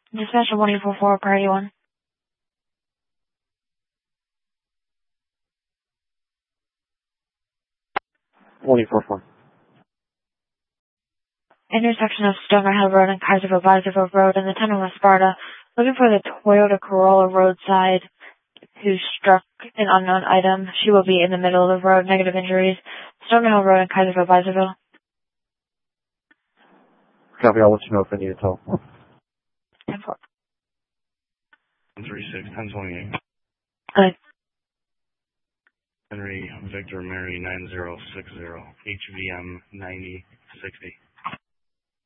Dispatch 1844, priority 1. Intersection of Stoner Hill Road and Kaiserville Weiserville Road in the town of Sparta. Looking for the Toyota Corolla roadside who struck an unknown item. She will be in the middle of the road. Negative injuries. Stoner Hill Road and Kaiserville Weiserville. Copy, I'll let you know if I need to tell. 10-4. 136, 1028. Good. Henry Victor Mary 9060, HVM 9060.